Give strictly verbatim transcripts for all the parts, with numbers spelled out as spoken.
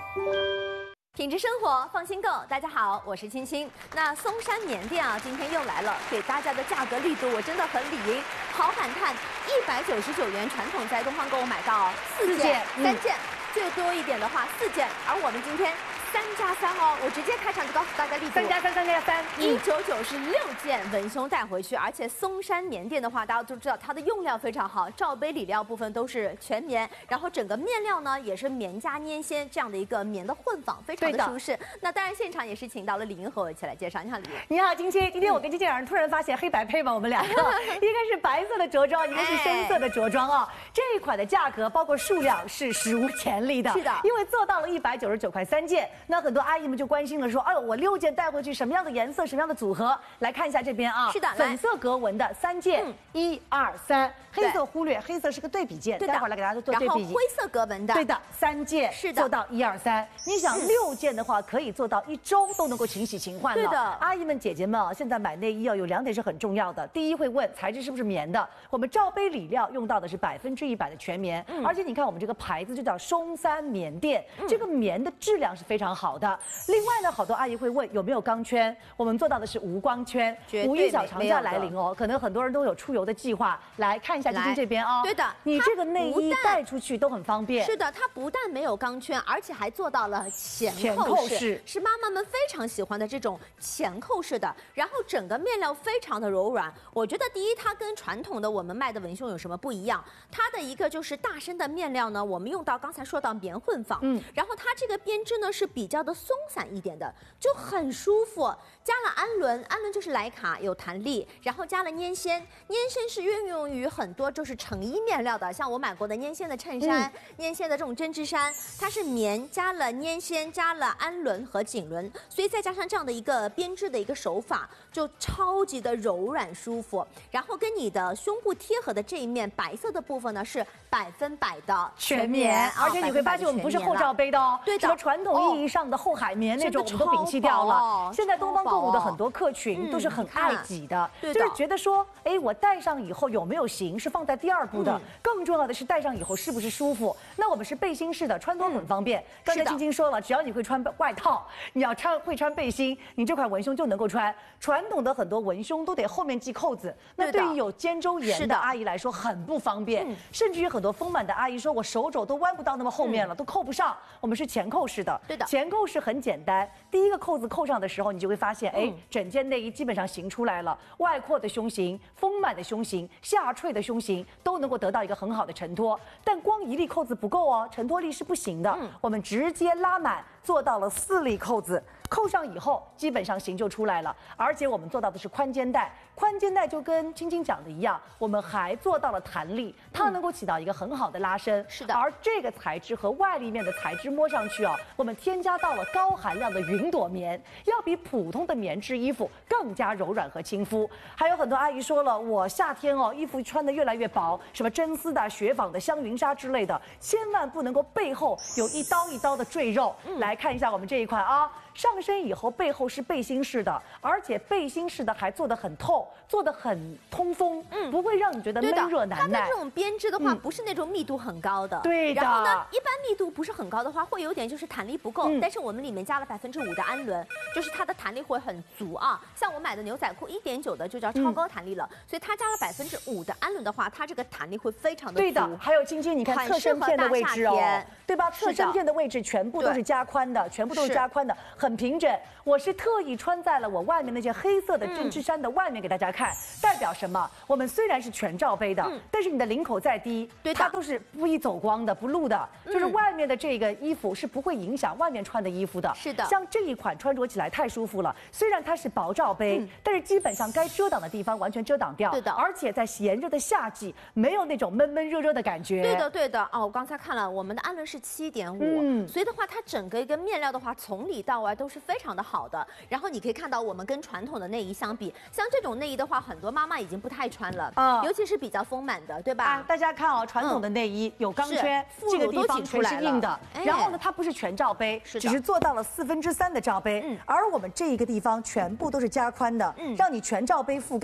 品质生活，放心购。大家好，我是青青。那松山棉店啊，今天又来了，给大家的价格力度我真的很理应，好感叹，一百九十九元，传统在东方购物买到四件、三件，最多一点的话四件，而我们今天。 三加三哦，我直接开场就告诉大家力度。 三加三，三加三， 一九九是六件文胸带回去，而且松山棉店的话，大家都知道它的用料非常好，罩杯里料部分都是全棉，然后整个面料呢也是棉加粘纤这样的一个棉的混纺，非常的舒适。那当然现场也是请到了李云和我一起来介绍。你好，李云。 你好，金青。今天我跟经纪人突然发现黑白配嘛，我们两个，一个是白色的着装，一个是深色的着装啊。这一款的价格包括数量是史无前例的， 是的， 因为做到了一百九十九块三件，那很多阿姨们。 就关心了说，哎呦，我六件带回去，什么样的颜色，什么样的组合？来看一下这边啊， 是的， 粉色格纹的三件，一二三，黑色忽略，黑色是个对比件，待会儿来给大家做对比。 然后灰色格纹的， 对的，三件是的， 做到一二三。你想六件的话，可以做到一周都能够勤洗勤换了。 对的， 阿姨们、姐姐们啊，现在买内衣啊，有两点是很重要的。第一会问材质是不是棉的，我们罩杯里料用到的是百分之一百的全棉，嗯、而且你看我们这个牌子就叫松山棉店，嗯、这个棉的质量是非常好的。另外呢，好多阿姨会问有没有钢圈，我们做到的是无光圈。五一小长假来临哦，可能很多人都有出游的计划。来看一下晶晶这边啊、哦， 对的， 你这个内衣带出去都很方便。 是的，它不但没有钢圈，而且还做到了前扣式，是, 是妈妈们非常喜欢的这种前扣式的。然后整个面料非常的柔软，我觉得第一它跟传统的我们卖的文胸有什么不一样？它的一个就是大身的面料呢，我们用到刚才说到棉混纺，嗯，然后它这个编织呢是比较的松散一点的。 就很舒服，加了氨纶，氨纶就是莱卡，有弹力，然后加了粘纤，粘纤是运用于很多就是成衣面料的，像我买过的粘纤的衬衫、嗯、粘纤的这种针织衫，它是棉加了粘纤，加了氨纶和锦纶，所以再加上这样的一个编织的一个手法，就超级的柔软舒服。然后跟你的胸部贴合的这一面白色的部分呢是百分百的全棉， 而且你会发现我们不是厚罩杯的哦， 对的， 什么传统意义上的厚海绵那种我们都摒弃掉了。现在东方购物的很多客群都是很爱挤的，就是觉得说，哎，我戴上以后有没有型是放在第二步的，更重要的是戴上以后是不是舒服。那我们是背心式的，穿脱很方便。刚才晶晶说了，只要你会穿外套，你要穿会穿背心，你这款文胸就能够穿。传统的很多文胸都得后面系扣子，那对于有肩周炎的阿姨来说很不方便，甚至于很多丰满的阿姨说，我手肘都弯不到那么后面了，都扣不上。我们是前扣式的， 对的， 前扣式很简单，第一个扣子扣上的时候，你就会发现，哎，整件内衣基本上型出来了，外扩的胸型、丰满的胸型、下垂的胸型都能够得到一个很好的承托。但光一粒扣子不够哦，承托力是不行的。我们直接拉满，做到了四粒扣子，扣上以后，基本上型就出来了。而且我们做到的是宽肩带，宽肩带就跟青青讲的一样，我们还做到了弹力，它能够起到一个很好的拉伸。 是的， 而这个材质和外立面的材质摸上去哦，我们添加到了高含量的云朵棉，要比普通的棉质衣服更加柔软和亲肤。还有很多阿姨说了，我夏天哦衣服穿得越来越薄，什么真丝的、雪纺的、香云纱之类的，千万不能够背后有一刀一刀的赘肉。嗯、来看一下我们这一款啊。 上身以后背后是背心式的，而且背心式的还做得很透，做得很通风，嗯，不会让你觉得闷热难耐。 它的这种编织的话，不是那种密度很高的， 对的。 然后呢，一般密度不是很高的话，会有点就是弹力不够。但是我们里面加了百分之五的氨纶，就是它的弹力会很足啊。像我买的牛仔裤一点九的就叫超高弹力了，所以它加了百分之五的氨纶的话，它这个弹力会非常的足。 对的。还有晶晶，你看侧身片的位置哦，对吧？侧身片的位置全部都是加宽的，全部都是加宽的，很平整。 我是特意穿在了我外面那件黑色的针织衫的外面给大家看，代表什么？我们虽然是全罩杯的，但是你的领口再低，它都是不易走光的、不露的，就是外面的这个衣服是不会影响外面穿的衣服的。 是的， 像这一款穿着起来太舒服了。虽然它是薄罩杯，但是基本上该遮挡的地方完全遮挡掉。 对的， 而且在炎热的夏季，没有那种闷闷热热的感觉。 对的，对的。哦，我刚才看了，我们的氨纶是七点五，所以的话，它整个一个面料的话，从里到外都是非常的好的。然后你可以看到，我们跟传统的内衣相比，像这种内衣的话，很多妈妈已经不太穿了，啊、嗯，尤其是比较丰满的，对吧？ 啊、大家看哦，传统的内衣、嗯、有钢圈，这个地方全是硬的，哎、然后呢，它不是全罩杯，是只是做到了四分之三的罩杯，嗯，而我们这一个地方全部都是加宽的，嗯，让你全罩杯覆盖。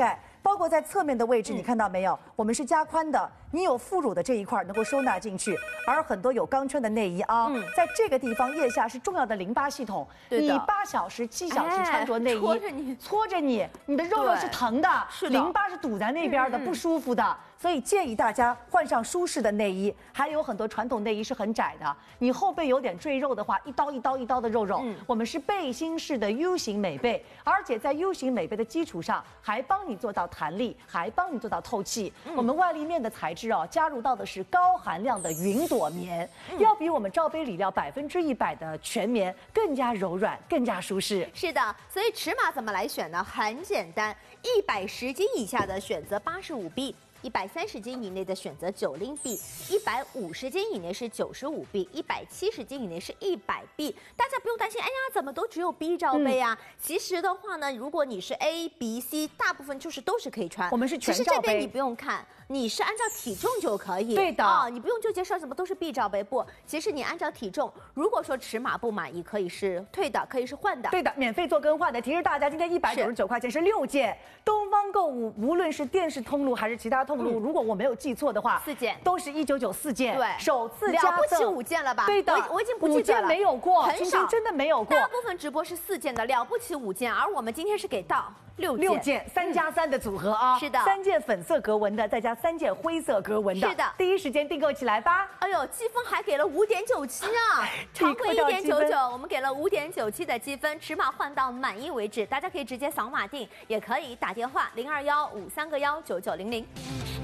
包括在侧面的位置，你看到没有？我们是加宽的，你有副乳的这一块能够收纳进去，而很多有钢圈的内衣啊，在这个地方腋下是重要的淋巴系统，你八小时、七小时穿着内衣，搓着你，搓着你，你的肉肉是疼的，淋巴是堵在那边的，不舒服的。所以建议大家换上舒适的内衣，还有很多传统内衣是很窄的，你后背有点赘肉的话，一刀一刀一刀的肉肉。嗯、我们是背心式的 U 型美背，而且在 U 型美背的基础上，还帮你做到弹力，还帮你做到透气。嗯、我们外立面的材质哦，加入到的是高含量的云朵棉，嗯、要比我们罩杯里料百分之一百的全棉更加柔软，更加舒适。 是的，所以尺码怎么来选呢？很简单，一百十斤以下的选择八十五 B。一百三十斤以内的选择九十 B， 一百五十斤以内是九十五 B， 一百七十斤以内是一百 B。大家不用担心，哎呀，怎么都只有 B 罩杯啊？嗯、其实的话呢，如果你是 A、B、C， 大部分就是都是可以穿。 我们是全罩杯。 其实这边你不用看，你是按照体重就可以。 对的啊、哦，你不用纠结说什么都是 B 罩杯，不，其实你按照体重，如果说尺码不满意，可以是退的，可以是换的。 对的，免费做更换的。提示大家，今天一百九十九块钱是六件。东方购物无论是电视通路还是其他通路，嗯、如果我没有记错的话， 四件都是一九九四件， 对， 首次加赠， 了不起五件了吧？ 对的， 我, 我已经不记得了， 五件没有过， 很少， 真的没有过。 大部分直播是四件的，了不起五件，而我们今天是给到六件， 六件三加三的组合啊， 是的， 三件粉色格纹的，再加三件灰色格纹的， 是的， 第一时间订购起来吧。 哎呦，积分还给了五点九七啊，常规一点九九，我们给了五点九七的积分，尺码换到满意为止，大家可以直接扫码订，也可以打电话零二幺五三个幺九九零零。